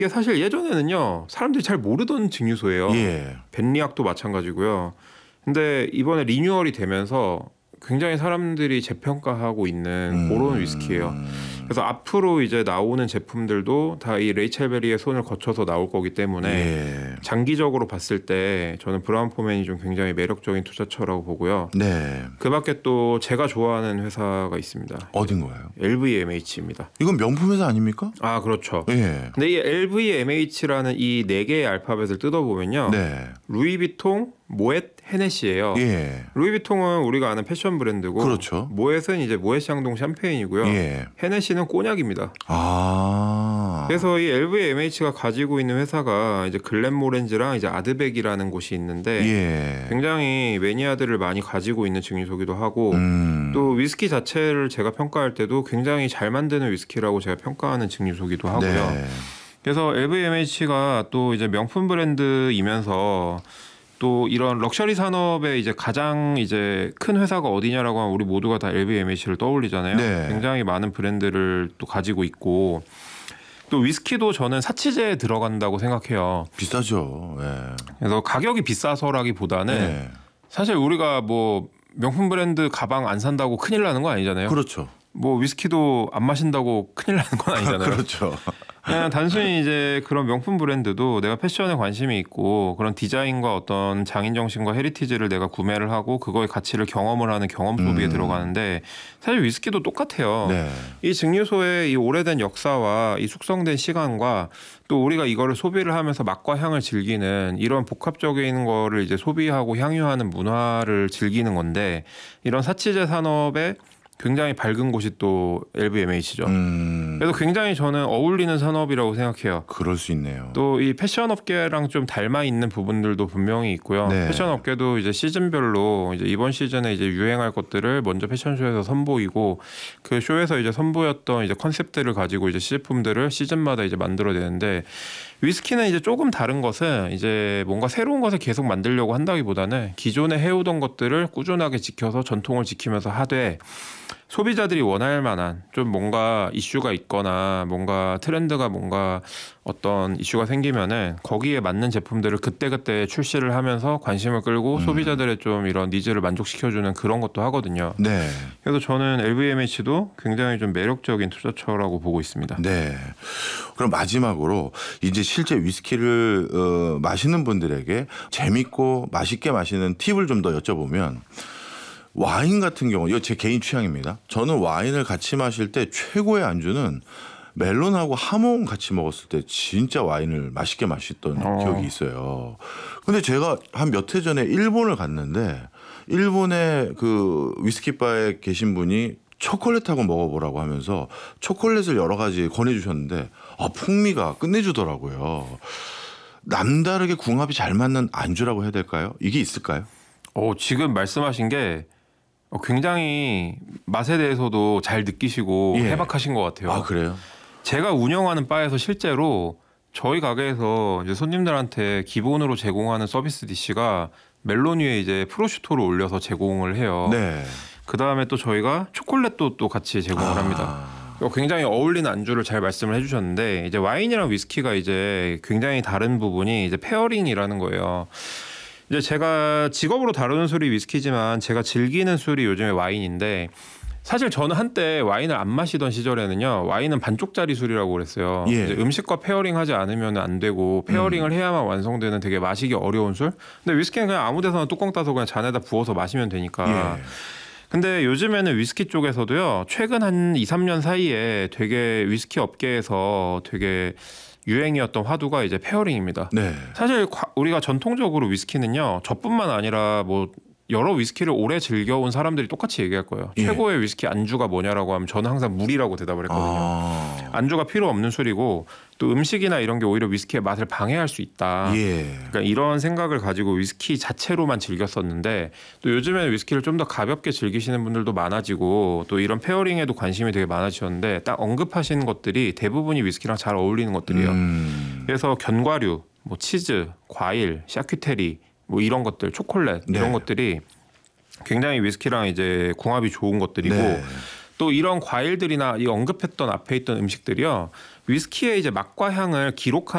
이게 사실 예전에는요 사람들이 잘 모르던 증류소예요. 예. 벤리악도 마찬가지고요. 근데 이번에 리뉴얼이 되면서 굉장히 사람들이 재평가하고 있는 그런 위스키예요. 그래서 앞으로 이제 나오는 제품들도 다 이 레이첼 베리의 손을 거쳐서 나올 거기 때문에 예. 장기적으로 봤을 때 저는 브라운 포맨이 좀 굉장히 매력적인 투자처라고 보고요. 네. 그밖에 또 제가 좋아하는 회사가 있습니다. 어딘가요? LVMH입니다. 이건 명품 회사 아닙니까? 아 그렇죠. 예. 근데 이 LVMH라는 이 네 개의 알파벳을 뜯어보면요. 네. 루이비통, 모엣, 헤네시예요. 예. 루이비통은 우리가 아는 패션 브랜드고, 그렇죠. 모엣은 이제 모엣 샹동 샴페인이고요. 예. 헤네시는 꼬냑입니다. 아. 그래서 이 LVMH가 가지고 있는 회사가 이제 글렌모렌즈랑 이제 아드백이라는 곳이 있는데 예. 굉장히 매니아들을 많이 가지고 있는 증류소기도 하고 또 위스키 자체를 제가 평가할 때도 굉장히 잘 만드는 위스키라고 제가 평가하는 증류소기도 하고요. 네. 그래서 LVMH가 또 이제 명품 브랜드이면서 또 이런 럭셔리 산업의 이제 가장 이제 큰 회사가 어디냐라고 하면 우리 모두가 다 LVMH를 떠올리잖아요. 네. 굉장히 많은 브랜드를 또 가지고 있고 또 위스키도 저는 사치제에 들어간다고 생각해요. 비싸죠. 예. 그래서 가격이 비싸서라기보다는 네. 사실 우리가 뭐 명품 브랜드 가방 안 산다고 큰일 나는 거 아니잖아요. 그렇죠. 뭐 위스키도 안 마신다고 큰일 나는 건 아니잖아요. 그렇죠. 그냥 단순히 이제 그런 명품 브랜드도 내가 패션에 관심이 있고 그런 디자인과 어떤 장인 정신과 헤리티지를 내가 구매를 하고 그거의 가치를 경험을 하는 경험 소비에 들어가는데 사실 위스키도 똑같아요. 네. 이 증류소의 이 오래된 역사와 이 숙성된 시간과 또 우리가 이거를 소비를 하면서 맛과 향을 즐기는 이런 복합적인 거를 이제 소비하고 향유하는 문화를 즐기는 건데 이런 사치제 산업에 굉장히 밝은 곳이 또 LVMH죠. 그래서 굉장히 저는 어울리는 산업이라고 생각해요. 그럴 수 있네요. 또 이 패션 업계랑 좀 닮아 있는 부분들도 분명히 있고요. 네. 패션 업계도 이제 시즌별로 이제 이번 시즌에 이제 유행할 것들을 먼저 패션쇼에서 선보이고 그 쇼에서 이제 선보였던 이제 컨셉들을 가지고 이제 시제품들을 시즌마다 이제 만들어내는데 위스키는 이제 조금 다른 것은 이제 뭔가 새로운 것을 계속 만들려고 한다기보다는 기존에 해오던 것들을 꾸준하게 지켜서 전통을 지키면서 하되 소비자들이 원할 만한 좀 뭔가 이슈가 있거나 뭔가 트렌드가 뭔가 어떤 이슈가 생기면은 거기에 맞는 제품들을 그때그때 출시를 하면서 관심을 끌고 소비자들의 좀 이런 니즈를 만족시켜주는 그런 것도 하거든요. 네. 그래서 저는 LVMH도 굉장히 좀 매력적인 투자처라고 보고 있습니다. 네. 그럼 마지막으로 이제 실제 위스키를 마시는 분들에게 재밌고 맛있게 마시는 팁을 좀 더 여쭤보면 와인 같은 경우 이거 제 개인 취향입니다. 저는 와인을 같이 마실 때 최고의 안주는 멜론하고 하몽 같이 먹었을 때 진짜 와인을 맛있게 마셨던 기억이 있어요. 근데 제가 한 몇 해 전에 일본을 갔는데 일본의 그 위스키 바에 계신 분이 초콜릿하고 먹어보라고 하면서 초콜릿을 여러 가지 권해주셨는데 풍미가 끝내주더라고요. 남다르게 궁합이 잘 맞는 안주라고 해야 될까요? 이게 있을까요? 지금 말씀하신 게 굉장히 맛에 대해서도 잘 느끼시고 예. 해박하신 것 같아요. 아, 그래요? 제가 운영하는 바에서 실제로 저희 가게에서 이제 손님들한테 기본으로 제공하는 서비스 디시가 멜론 위에 이제 프로슈토를 올려서 제공을 해요. 네. 그 다음에 또 저희가 초콜릿도 또 같이 제공을 합니다. 굉장히 어울리는 안주를 잘 말씀을 해주셨는데 이제 와인이랑 위스키가 이제 굉장히 다른 부분이 이제 페어링이라는 거예요. 이제 제가 직업으로 다루는 술이 위스키지만 제가 즐기는 술이 요즘에 와인인데 사실 저는 한때 와인을 안 마시던 시절에는요 와인은 반쪽짜리 술이라고 그랬어요. 예. 이제 음식과 페어링하지 않으면 안 되고 페어링을 해야만 완성되는 되게 마시기 어려운 술. 근데 위스키는 그냥 아무 데서나 뚜껑 따서 그냥 잔에다 부어서 마시면 되니까. 예. 근데 요즘에는 위스키 쪽에서도요 최근 한 2, 3년 사이에 되게 위스키 업계에서 되게 유행이었던 화두가 이제 페어링입니다. 네. 사실 우리가 전통적으로 위스키는요 저뿐만 아니라 뭐 여러 위스키를 오래 즐겨온 사람들이 똑같이 얘기할 거예요. 예. 최고의 위스키 안주가 뭐냐라고 하면 저는 항상 물이라고 대답을 했거든요. 안주가 필요 없는 술이고 또 음식이나 이런 게 오히려 위스키의 맛을 방해할 수 있다. 예. 그러니까 이런 생각을 가지고 위스키 자체로만 즐겼었는데 또 요즘에는 위스키를 좀 더 가볍게 즐기시는 분들도 많아지고 또 이런 페어링에도 관심이 되게 많아지셨는데 딱 언급하신 것들이 대부분이 위스키랑 잘 어울리는 것들이에요. 그래서 견과류, 뭐 치즈, 과일, 샤큐테리 뭐 이런 것들, 초콜릿 이런 네. 것들이 굉장히 위스키랑 이제 궁합이 좋은 것들이고 네. 또 이런 과일들이나 이 언급했던 앞에 있던 음식들이요 위스키의 이제 맛과 향을 기록한